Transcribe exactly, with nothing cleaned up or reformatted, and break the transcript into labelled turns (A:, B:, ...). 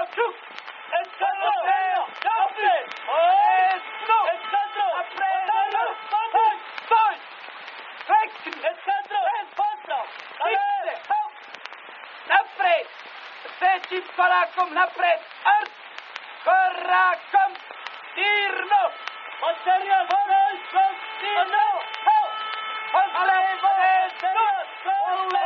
A: Čuk! Escadro! Naprijed! Esno! Escadro! Naprijed! Stoj! Stoj! Prekni! Escadro! Pozdrav! Stigne! Naprijed! Trećim korakom naprijed! Art! Korakom! Tirno! Materijal! Korakom! Tirno! Ale! Ale!